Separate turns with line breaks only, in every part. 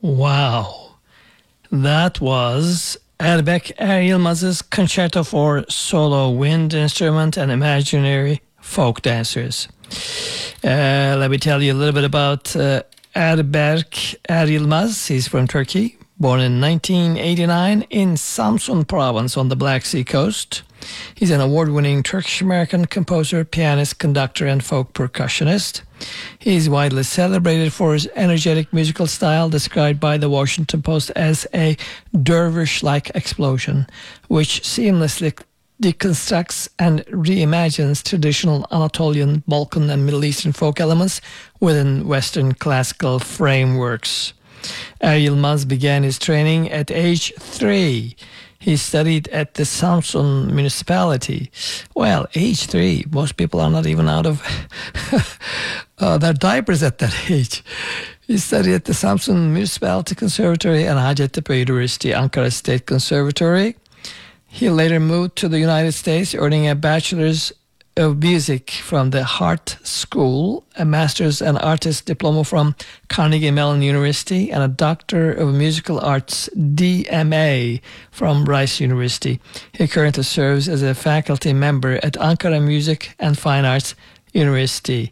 Wow. That was Erbek Er Yılmaz's Concerto for Solo Wind Instrument and Imaginary Folk Dancers. Let me tell you a little bit about Erbek Er Yılmaz. He's from Turkey, born in 1989 in Samsun province on the Black Sea coast. He's an award-winning Turkish-American composer, pianist, conductor, and folk percussionist. He's widely celebrated for his energetic musical style, described by the Washington Post as a dervish-like explosion, which seamlessly deconstructs and reimagines traditional Anatolian, Balkan, and Middle Eastern folk elements within Western classical frameworks. Er Yılmaz began his training at age 3. He studied at the Samsun municipality. Well, age 3, most people are not even out of their diapers at that age. He studied at the Samsun Municipality Conservatory and Hacettepe University, Ankara State Conservatory. He later moved to the United States, earning a bachelor's of music from the Hart School, a master's and artist diploma from Carnegie Mellon University, and a Doctor of Musical Arts DMA from Rice University. He currently serves as a faculty member at Ankara Music and Fine Arts University,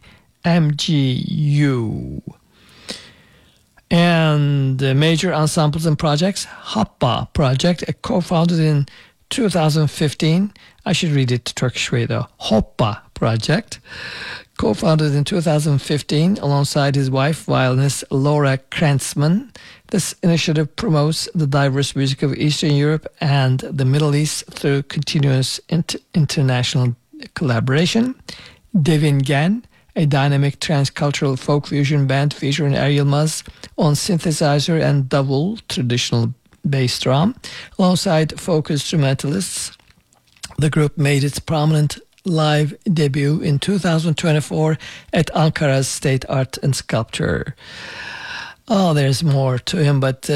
MGU. And major ensembles and projects, Hoppa Project, co-founded in 2015. I should read it the Turkish way though. Hoppa Project, co-founded in 2015 alongside his wife, violinist Laura Krantzman. This initiative promotes the diverse music of Eastern Europe and the Middle East through continuous international collaboration. Devin Gen, a dynamic transcultural folk fusion band featuring Er Yılmaz on synthesizer and double traditional bass drum. Alongside folk instrumentalists, the group made its prominent live debut in 2024 at Ankara's State Art and Sculpture. Oh, there's more to him, but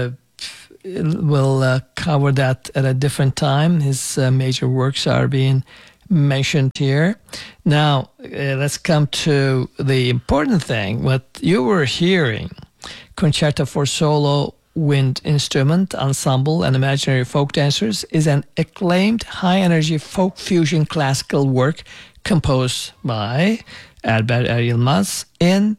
we'll cover that at a different time. His major works are being mentioned here. Now, let's come to the important thing. What you were hearing, Concerto for Solo Wind Instrument, Ensemble, and Imaginary Folk Dancers, is an acclaimed high-energy folk fusion classical work composed by Erbek Er Yılmaz in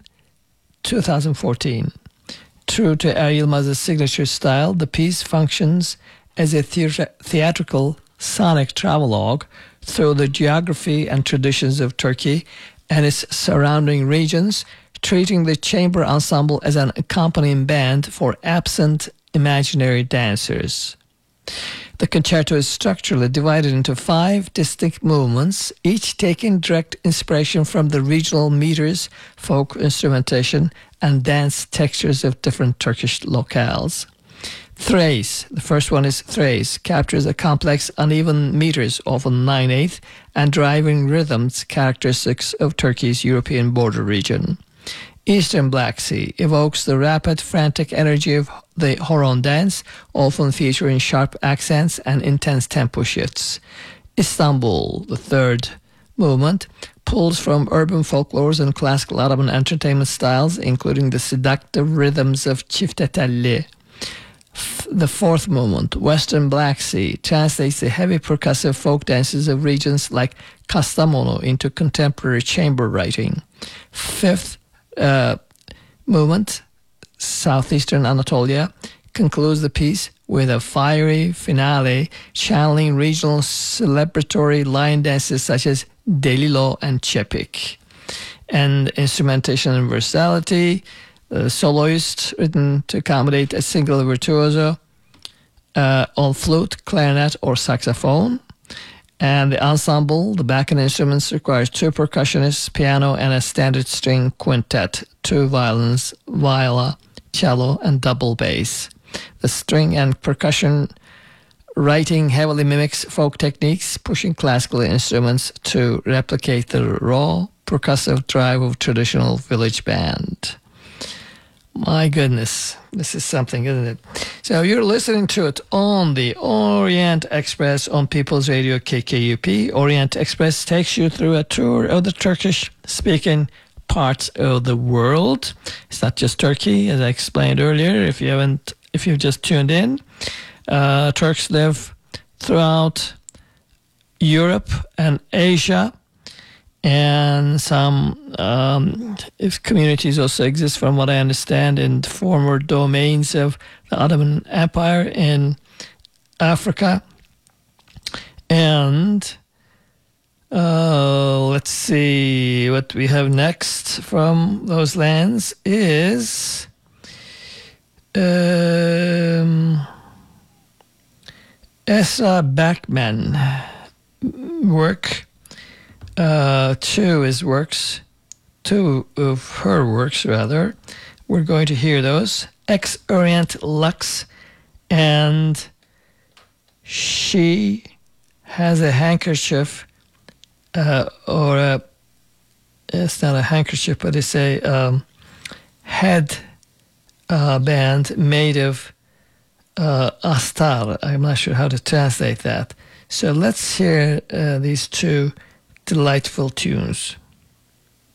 2014. True to Er Yılmaz's signature style, the piece functions as a theatrical sonic travelogue through the geography and traditions of Turkey and its surrounding regions, treating the chamber ensemble as an accompanying band for absent imaginary dancers. The concerto is structurally divided into 5 distinct movements, each taking direct inspiration from the regional meters, folk instrumentation, and dance textures of different Turkish locales. Thrace, the first one is Thrace, captures the complex uneven meters, often 9/8, and driving rhythms characteristics of Turkey's European border region. Eastern Black Sea evokes the rapid, frantic energy of the Horon dance, often featuring sharp accents and intense tempo shifts. Istanbul, the third movement, pulls from urban folklores and classical Ottoman entertainment styles, including the seductive rhythms of Çiftetelli. The fourth movement, Western Black Sea, translates the heavy percussive folk dances of regions like Kastamonu into contemporary chamber writing. Fifth movement, Southeastern Anatolia, concludes the piece with a fiery finale channeling regional celebratory line dances such as Delilo and Çepik. And instrumentation and versatility, soloist written to accommodate a single virtuoso on flute, clarinet, or saxophone. And the ensemble, the backing instruments, requires 2 percussionists, piano, and a standard string quintet, 2 violins, viola, cello, and double bass. The string and percussion writing heavily mimics folk techniques, pushing classical instruments to replicate the raw, percussive drive of traditional village band. My goodness, this is something, isn't it? So you're listening to it on the Orient Express on People's Radio KKUP. Orient Express takes you through a tour of the Turkish-speaking parts of the world. It's not just Turkey, as I explained earlier. If you've just tuned in, Turks live throughout Europe and Asia, and some if communities also exist, from what I understand, in former domains of the Ottoman Empire in Africa. And let's see what we have next from those lands is Esra Bachman work. Two of her works, rather. We're going to hear those. Ex Orient Lux, and She Has a Handkerchief, it's not a handkerchief, but it's a head band made of astar. I'm not sure how to translate that. So let's hear these two delightful tunes.